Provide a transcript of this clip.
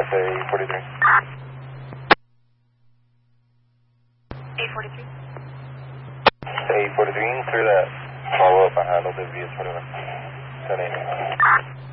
A43. A43. A43, clear that follow up. I handled the VS21. 10-8.